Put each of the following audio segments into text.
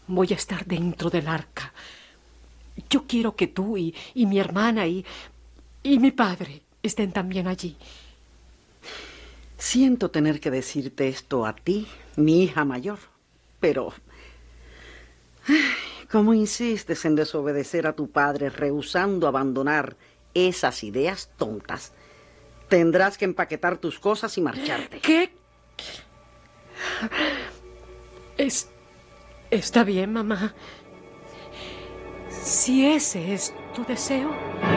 voy a estar dentro del arca. Yo quiero que tú y mi hermana y mi padre estén también allí. Siento tener que decirte esto a ti, mi hija mayor, pero ¿cómo insistes en desobedecer a tu padre, rehusando abandonar esas ideas tontas? Tendrás que empaquetar tus cosas y marcharte. ¿Qué? Está bien, mamá. Si ese es tu deseo.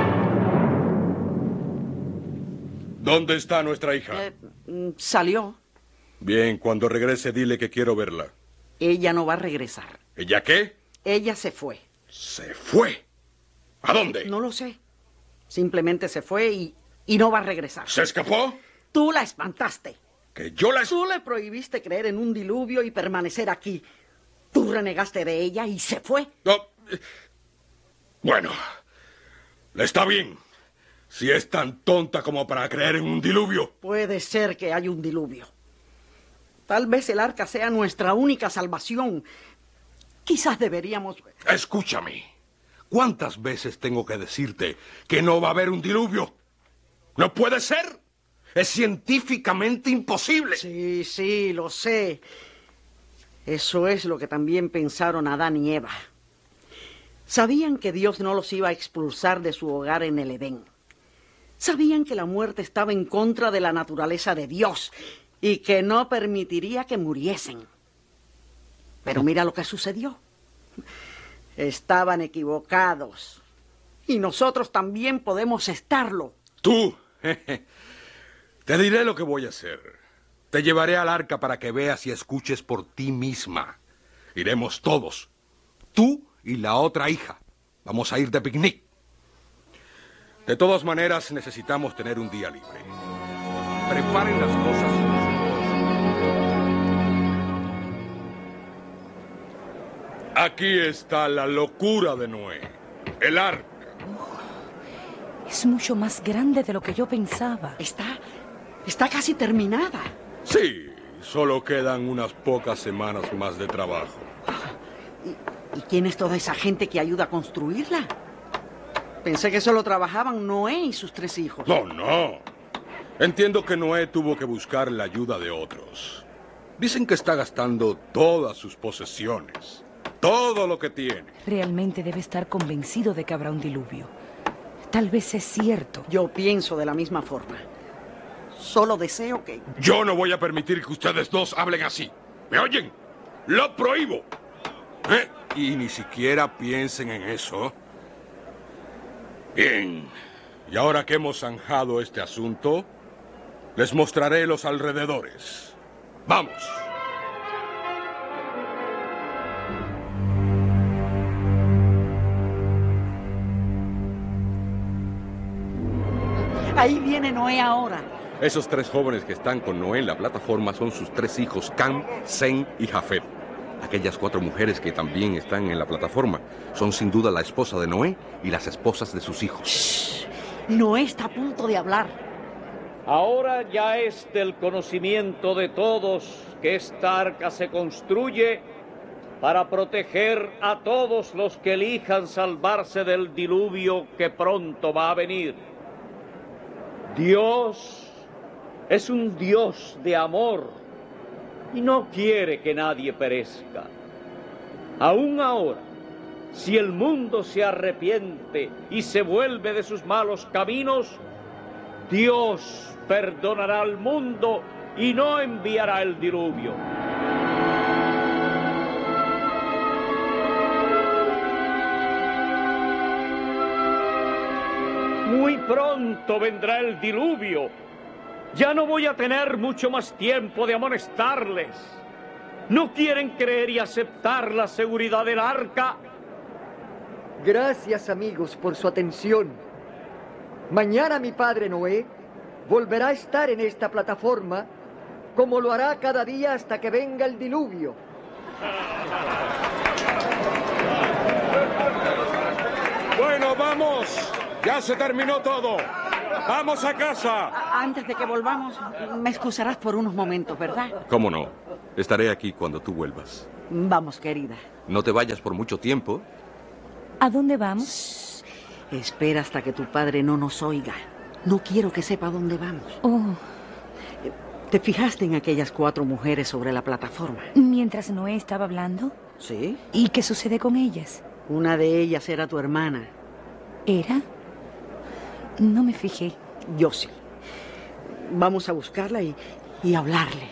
¿Dónde está nuestra hija? Salió. Bien, cuando regrese dile que quiero verla. Ella no va a regresar. ¿Ella qué? Ella se fue. ¿Se fue? ¿A dónde? No lo sé. Simplemente se fue y no va a regresar. ¿Se escapó? Tú la espantaste. ¿Que yo la... Tú le prohibiste creer en un diluvio y permanecer aquí. Tú renegaste de ella y se fue. No. Bueno, está bien. Si es tan tonta como para creer en un diluvio. Puede ser que haya un diluvio. Tal vez el arca sea nuestra única salvación. Quizás deberíamos... Escúchame. ¿Cuántas veces tengo que decirte que no va a haber un diluvio? ¡No puede ser! Es científicamente imposible. Sí, lo sé. Eso es lo que también pensaron Adán y Eva. Sabían que Dios no los iba a expulsar de su hogar en el Edén. Sabían que la muerte estaba en contra de la naturaleza de Dios y que no permitiría que muriesen. Pero mira lo que sucedió. Estaban equivocados. Y nosotros también podemos estarlo. Tú. Te diré lo que voy a hacer. Te llevaré al arca para que veas y escuches por ti misma. Iremos todos. Tú y la otra hija. Vamos a ir de picnic. De todas maneras, necesitamos tener un día libre. Preparen las cosas. Aquí está la locura de Noé. El arca. Es mucho más grande de lo que yo pensaba. Está casi terminada. Sí, solo quedan unas pocas semanas más de trabajo. ¿Y quién es toda esa gente que ayuda a construirla? Pensé que solo trabajaban Noé y sus 3 hijos. No. Entiendo que Noé tuvo que buscar la ayuda de otros. Dicen que está gastando todas sus posesiones. Todo lo que tiene. Realmente debe estar convencido de que habrá un diluvio. Tal vez es cierto. Yo pienso de la misma forma. Solo deseo que... Yo no voy a permitir que ustedes dos hablen así. ¿Me oyen? ¡Lo prohíbo! Y ni siquiera piensen en eso. Bien. Y ahora que hemos zanjado este asunto, les mostraré los alrededores. ¡Vamos! Ahí viene Noé ahora. Esos 3 jóvenes que están con Noé en la plataforma son sus 3 hijos, Cam, Sem y Jafet. Aquellas 4 mujeres que también están en la plataforma son sin duda la esposa de Noé y las esposas de sus hijos. Shh. Noé está a punto de hablar. Ahora ya es del conocimiento de todos que esta arca se construye para proteger a todos los que elijan salvarse del diluvio que pronto va a venir. Dios es un Dios de amor y no quiere que nadie perezca. Aún ahora, si el mundo se arrepiente y se vuelve de sus malos caminos, Dios perdonará al mundo y no enviará el diluvio. Muy pronto vendrá el diluvio. Ya no voy a tener mucho más tiempo de amonestarles. ¿No quieren creer y aceptar la seguridad del arca? Gracias, amigos, por su atención. Mañana mi padre Noé volverá a estar en esta plataforma, como lo hará cada día hasta que venga el diluvio. Bueno, vamos. Ya se terminó todo. ¡Vamos a casa! Antes de que volvamos, me excusarás por unos momentos, ¿verdad? ¿Cómo no? Estaré aquí cuando tú vuelvas. Vamos, querida. No te vayas por mucho tiempo. ¿A dónde vamos? Espera hasta que tu padre no nos oiga. No quiero que sepa dónde vamos. Oh, ¿Te fijaste en aquellas 4 mujeres sobre la plataforma? mientras Noé estaba hablando. Sí. ¿Y qué sucede con ellas? Una de ellas era tu hermana. ¿Era? No me fijé. Yo sí. Vamos a buscarla y hablarle.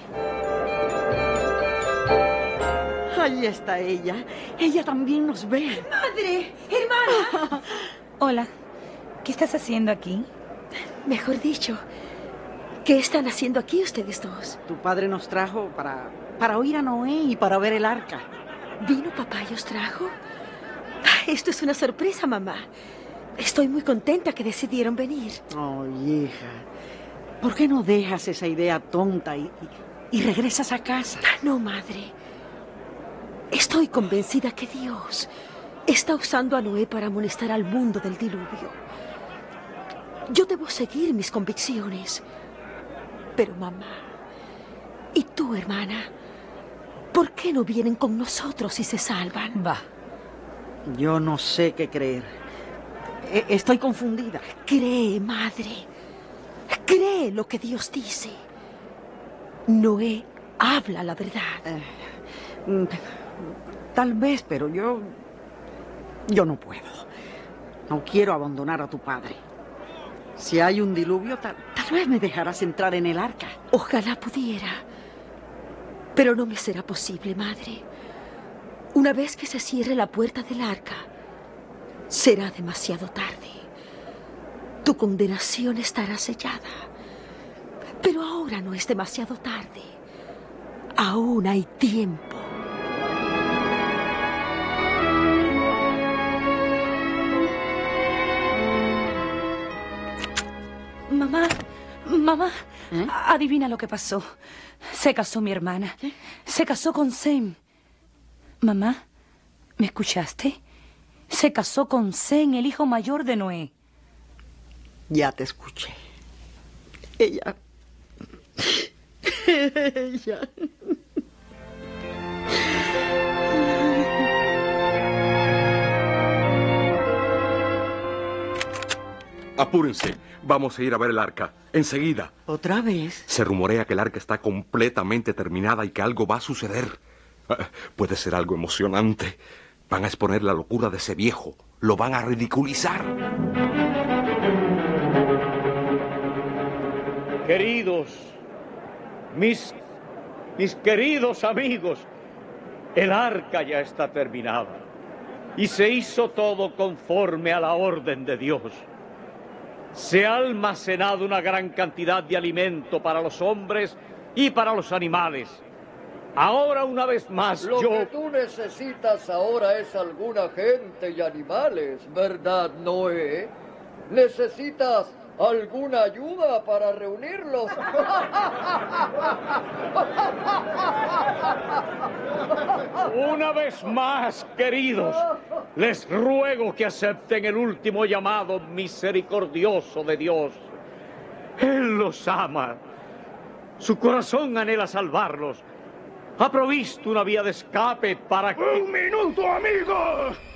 Ahí está ella. Ella también nos ve. ¡Madre! ¡Hermana! Hola, ¿qué estás haciendo aquí? Mejor dicho, ¿qué están haciendo aquí ustedes dos? Tu padre nos trajo para oír a Noé y para ver el arca. ¿Vino papá y os trajo? Esto es una sorpresa, mamá. Estoy muy contenta que decidieron venir. Oh, hija. ¿Por qué no dejas esa idea tonta y regresas a casa? No, madre. Estoy convencida que Dios está usando a Noé para amonestar al mundo del diluvio. Yo debo seguir mis convicciones. Pero mamá, ¿y tú, hermana? ¿Por qué no vienen con nosotros y se salvan? Va. Yo no sé qué creer. Estoy confundida. Cree, madre. Cree lo que Dios dice. Noé habla la verdad. Tal vez, pero yo no puedo. No quiero abandonar a tu padre. Si hay un diluvio, tal vez me dejarás entrar en el arca. Ojalá pudiera. Pero no me será posible, madre. Una vez que se cierre la puerta del arca, será demasiado tarde. Tu condenación estará sellada. Pero ahora no es demasiado tarde. Aún hay tiempo. Mamá, adivina lo que pasó. Se casó mi hermana. ¿Qué? Se casó con Sem. Mamá, ¿me escuchaste? Se casó con Sem, el hijo mayor de Noé. Ya te escuché. Ella. Apúrense. Vamos a ir a ver el arca. Enseguida. ¿Otra vez? Se rumorea que el arca está completamente terminada y que algo va a suceder. Puede ser algo emocionante. Van a exponer la locura de ese viejo. Lo van a ridiculizar. Queridos, mis queridos amigos, el arca ya está terminada y se hizo todo conforme a la orden de Dios. Se ha almacenado una gran cantidad de alimento para los hombres y para los animales. Ahora, una vez más, Lo que tú necesitas ahora es alguna gente y animales, ¿verdad, Noé? ¿Necesitas alguna ayuda para reunirlos? Una vez más, queridos, les ruego que acepten el último llamado misericordioso de Dios. Él los ama. Su corazón anhela salvarlos. Ha provisto una vía de escape para que... ¡Un minuto, amigos!